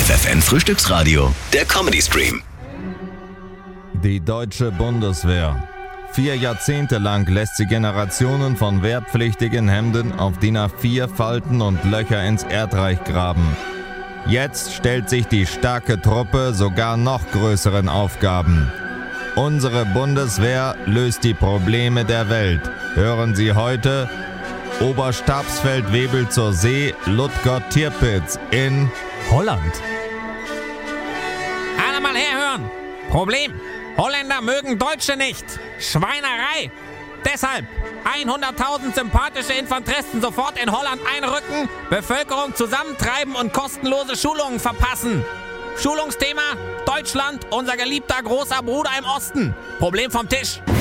FFN Frühstücksradio, der Comedy-Stream. Die deutsche Bundeswehr. 4 Jahrzehnte lang lässt sie Generationen von wehrpflichtigen Hemden auf DIN A4 falten und Löcher ins Erdreich graben. Jetzt stellt sich die starke Truppe sogar noch größeren Aufgaben. Unsere Bundeswehr löst die Probleme der Welt. Hören Sie heute: Oberstabsfeldwebel zur See, Ludgott-Tirpitz in Holland. Alle mal herhören. Problem: Holländer mögen Deutsche nicht. Schweinerei. Deshalb 100.000 sympathische Infanteristen sofort in Holland einrücken, Bevölkerung zusammentreiben und kostenlose Schulungen verpassen. Schulungsthema: Deutschland, unser geliebter großer Bruder im Osten. Problem vom Tisch.